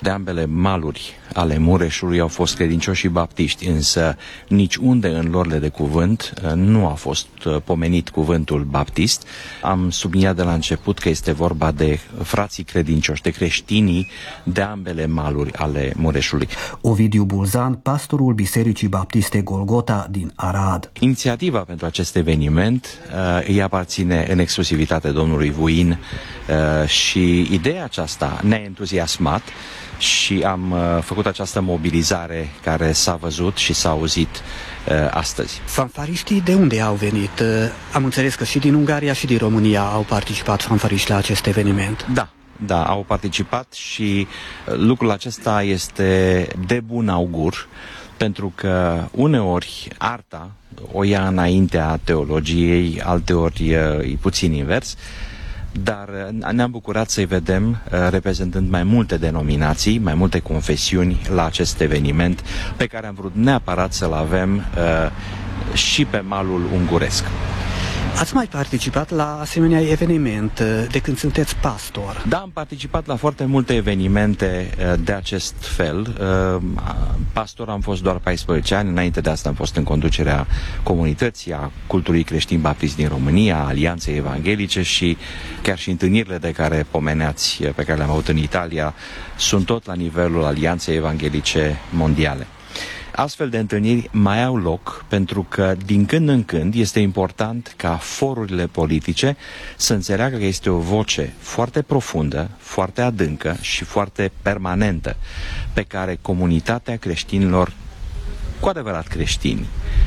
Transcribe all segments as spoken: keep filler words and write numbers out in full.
De ambele maluri ale Mureșului au fost credincioși baptiști, însă niciunde în lorile de cuvânt nu a fost pomenit cuvântul baptist. Am subliniat de la început că este vorba de frații credincioși, de creștinii de ambele maluri ale Mureșului. Ovidiu Bulzan, pastorul Bisericii Baptiste Golgota din Arad. Inițiativa pentru acest eveniment uh, îi aparține în exclusivitate domnului Vuin uh, și ideea aceasta ne-a entuziasmat și am uh, făcut această mobilizare care s-a văzut și s-a auzit uh, astăzi. Fanfariștii de unde au venit? Uh, am înțeles că și din Ungaria și din România au participat fanfariști la acest eveniment. Da. Da, au participat și lucrul acesta este de bun augur, pentru că uneori arta o ia înaintea teologiei, alteori e puțin invers, dar ne-am bucurat să-i vedem reprezentând mai multe denominații, mai multe confesiuni la acest eveniment pe care am vrut neapărat să-l avem și pe malul unguresc. Ați mai participat la asemenea eveniment de când sunteți pastor? Da, am participat la foarte multe evenimente de acest fel. Pastor am fost doar paisprezece ani, înainte de asta am fost în conducerea comunității, a cultului creștin baptist din România, a Alianței Evanghelice și chiar și întâlnirile de care pomeneați, pe care le-am avut în Italia, sunt tot la nivelul Alianței Evanghelice Mondiale. Astfel de întâlniri mai au loc pentru că din când în când este important ca forurile politice să înțeleagă că este o voce foarte profundă, foarte adâncă și foarte permanentă pe care comunitatea creștinilor, cu adevărat creștini,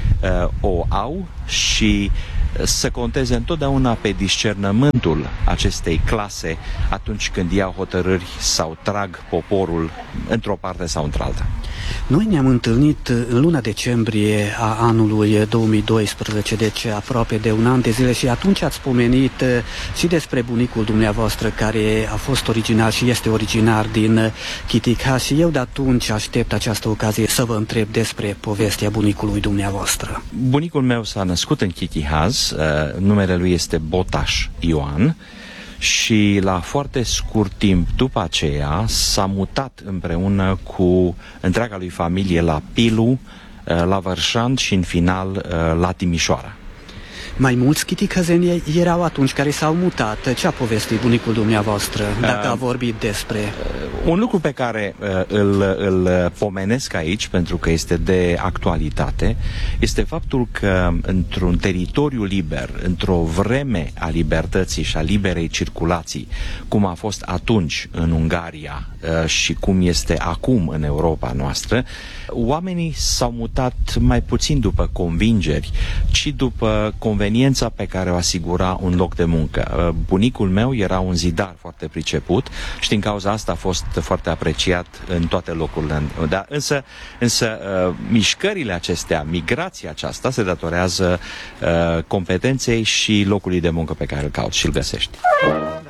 o au și să conteze întotdeauna pe discernământul acestei clase atunci când iau hotărâri sau trag poporul într-o parte sau într-alta. Noi ne-am întâlnit în luna decembrie a anului două mii doisprezece, deci aproape de un an de zile, și atunci ați pomenit și despre bunicul dumneavoastră care a fost originar și este originar din Chiticaz și eu de atunci aștept această ocazie să vă întreb despre povestea bunicului dumneavoastră. Bunicul meu s-a născut în Chiticaz, numele lui este Botaș Ioan, și la foarte scurt timp după aceea s-a mutat împreună cu întreaga lui familie la Pilu, la Vărșand și în final la Timișoara. Mai mulți chiticăzeni erau atunci care s-au mutat. Ce a povestit bunicul dumneavoastră, dacă uh, a vorbit despre... Uh, un lucru pe care uh, îl, îl pomenesc aici, pentru că este de actualitate, este faptul că într-un teritoriu liber, într-o vreme a libertății și a liberei circulații, cum a fost atunci în Ungaria uh, și cum este acum în Europa noastră, oamenii s-au mutat mai puțin după convingeri, ci după conveniența pe care o asigura un loc de muncă. Bunicul meu era un zidar foarte priceput și din cauza asta a fost foarte apreciat în toate locurile. Da, însă, însă mișcările acestea, migrația aceasta se datorează competenței și locului de muncă pe care îl cauți și îl găsești.